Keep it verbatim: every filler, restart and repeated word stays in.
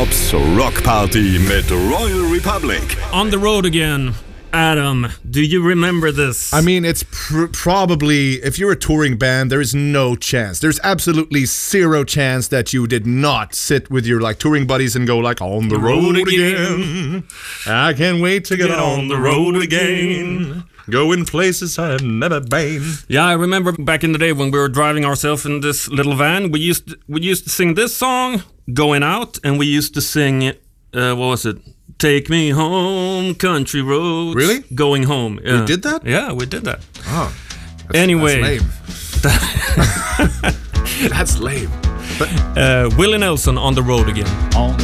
Rocktops Rock Party med Royal Republic. On the road again. Adam, do you remember this? I mean, it's pr- probably, if you're a touring band, there is no chance. There's absolutely zero chance that you did not sit with your like touring buddies and go like, on the road, road again. again. I can't wait to get, get on, on the road again. Going places I've never been. Yeah, I remember back in the day when we were driving ourselves in this little van, we used to, we used to sing this song, Going Out, and we used to sing, uh, what was it? Take me home, country roads. Really? Going home. Yeah. We did that? Yeah, we did that. Oh. That's, anyway. That's lame. That's lame. But, uh, Willie Nelson, On the Road Again. On